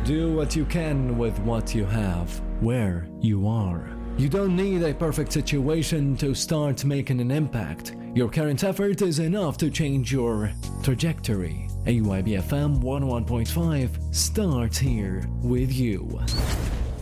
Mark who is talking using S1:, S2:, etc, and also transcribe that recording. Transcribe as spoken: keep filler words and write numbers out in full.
S1: Do what you can with what you have, where you are. You don't need a perfect situation to start making an impact. Your current effort is enough to change your trajectory. A Y B F M one oh one point five starts here with you.